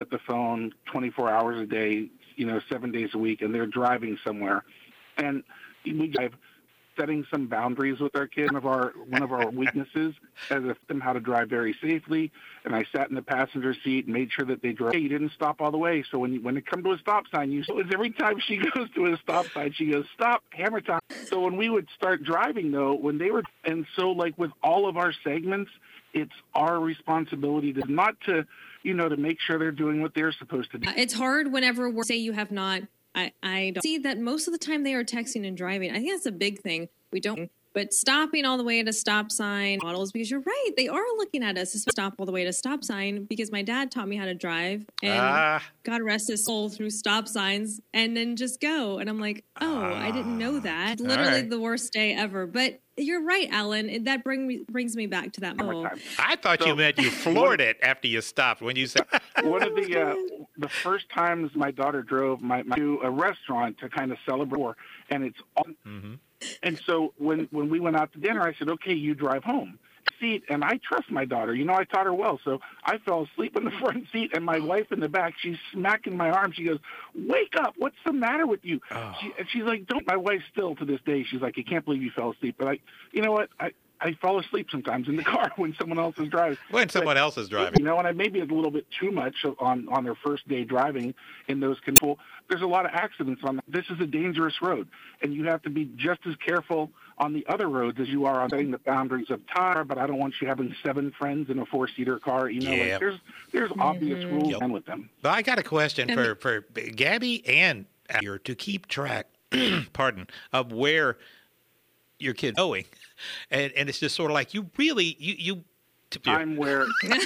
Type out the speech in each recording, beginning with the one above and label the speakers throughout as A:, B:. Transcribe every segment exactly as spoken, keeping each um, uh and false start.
A: the phone twenty-four hours a day, you know, seven days a week, and they're driving somewhere. And we drive, setting some boundaries with our kids. One of our one of our weaknesses is them how to drive very safely. And I sat in the passenger seat and made sure that they drove. Hey, you didn't stop all the way. So when you, when it comes to a stop sign, you so every time she goes to a stop sign, she goes, stop, hammer time. So when we would start driving, though, when they were, and so like with all of our segments, it's our responsibility to not to, you know, to make sure they're doing what they're supposed to do.
B: It's hard whenever we say you have not. I, I don't see that most of the time they are texting and driving. I think that's a big thing. We don't, but stopping all the way at a stop sign models, because you're right. They are looking at us to stop all the way at a stop sign, because my dad taught me how to drive, and ah. God rest his soul, through stop signs and then just go. And I'm like, oh, ah. I didn't know that. Literally right. The worst day ever. But you're right, Alan. That bring me, brings me back to that moment.
C: I thought
A: so,
C: you meant you floored it after you stopped when you said.
A: One of the uh, the first times my daughter drove my, my to a restaurant to kind of celebrate, and it's all. Mm-hmm. And so when, when we went out to dinner, I said, okay, you drive home. Seat, and I trust my daughter. You know, I taught her well. So I fell asleep in the front seat, and my wife in the back, she's smacking my arm. She goes, wake up. What's the matter with you? Oh. She, and she's like, don't. My wife still to this day, she's like, I can't believe you fell asleep. But I, you know what? I, I fall asleep sometimes in the car when someone else is driving.
C: When
A: but,
C: someone else is driving.
A: You know, and I maybe it's a little bit too much on, on their first day driving in those control. There's a lot of accidents on that. This is a dangerous road, and you have to be just as careful on the other roads as you are on setting the boundaries of time. But I don't want you having seven friends in a four-seater car. You know,
C: yeah.
A: like there's there's mm-hmm. obvious rules yep. with them.
C: But I got a question for, for Gabby and Al to keep track, pardon, of where your kid's going. And and it's just sort of like you really, you... you
A: I'm where...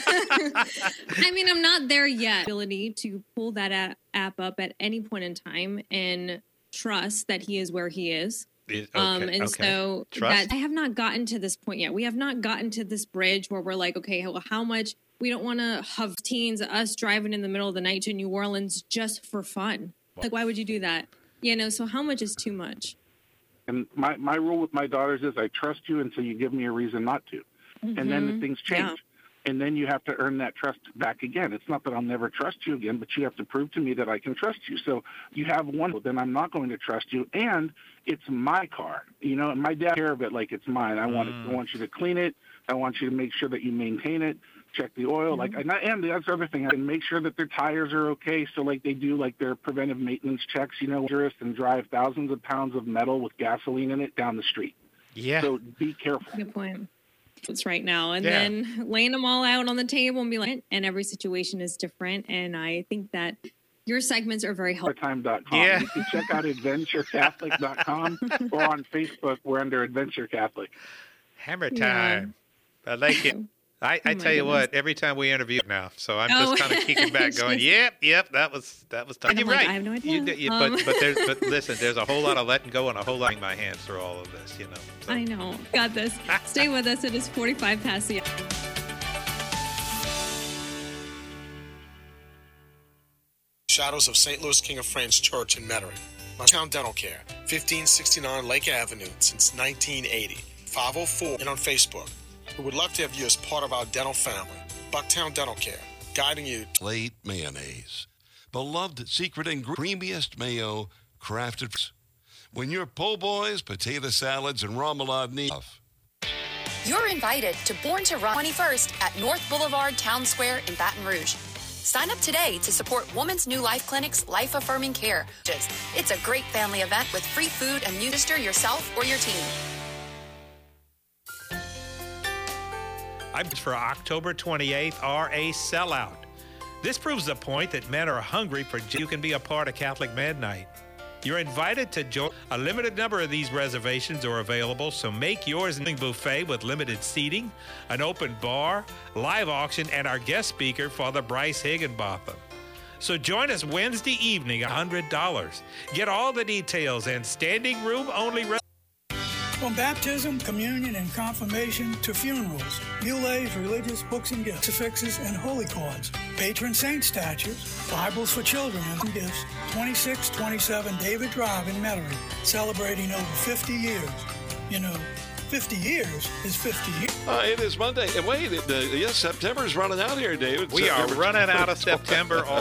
B: I mean, I'm not there yet. Ability to pull that app up at any point in time and trust that he is where he is.
C: Okay,
B: um, and
C: okay.
B: so
C: Trust?
B: that I have not gotten to this point yet. We have not gotten to this bridge where we're like, okay, well, how much we don't want to have teens, us driving in the middle of the night to New Orleans just for fun. Like, why would you do that? You know, so how much is too much?
A: And my, my rule with my daughters is I trust you until you give me a reason not to. Mm-hmm. And then things change. Yeah. And then you have to earn that trust back again. It's not that I'll never trust you again, but you have to prove to me that I can trust you. So you have one, then I'm not going to trust you. And it's my car, you know, and my dad care of it like it's mine. I want mm. it, I want you to clean it. I want you to make sure that you maintain it, check the oil. Mm-hmm. Like, and, and the other thing, I can make sure that their tires are okay. So like they do like their preventive maintenance checks, you know, and drive thousands of pounds of metal with gasoline in it down the street.
C: Yeah.
A: So be careful.
B: Good point. It's right now, and
C: yeah.
B: then laying them all out on the table and be like, and every situation is different. And I think that your segments are very helpful.
A: Time dot com.
C: Yeah.
A: You can check out adventure catholic dot com or on Facebook. We're under Adventure Catholic.
C: Hammer time. Yeah. I like it. I, I oh tell you goodness. What, every time we interview now, so I'm
B: oh.
C: just kind of kicking back, going, "Yep, yep, that was that was tough." And you're
B: like,
C: right.
B: I have no idea.
C: You, you,
B: um.
C: but but there's but listen, there's a whole lot of letting go and a whole lot of my hands through all of this, you know. So.
B: I know. Got this. Stay with us. It is forty-five past the hour.
D: Shadows of Saint Louis King of France Church in Metairie. Bucktown Dental Care, fifteen sixty-nine Lake Avenue since nineteen eighty. five oh four and on Facebook. We would love to have you as part of our dental family. Bucktown Dental Care, guiding you.
E: Slate mayonnaise. Beloved secret and creamiest mayo crafted. When your po' boys, potato salads, and remoulade need.
F: You're invited to Born to Run twenty-first at North Boulevard Town Square in Baton Rouge. Sign up today to support Woman's New Life Clinic's Life Affirming Care. It's a great family event with free food and you register yourself or your team.
C: I'm for October twenty-eighth are a sellout. This proves the point that men are hungry for you can be a part of Catholic Men Night. You're invited to join. A limited number of these reservations are available, so make yours a buffet with limited seating, an open bar, live auction, and our guest speaker, Father Bryce Higginbotham. So join us Wednesday evening, one hundred dollars. Get all the details and standing room only. Re-
G: From baptism, communion, and confirmation to funerals, muleys, religious books and gifts, crucifixes, and holy cards, patron saint statues, Bibles for children and gifts, twenty-six twenty-seven David Drive in Metairie, celebrating over fifty years. You know, fifty years is fifty years.
E: Uh, it is Monday. And wait, it, uh, yes, September's running out here, David.
C: We
E: September
C: are running out of September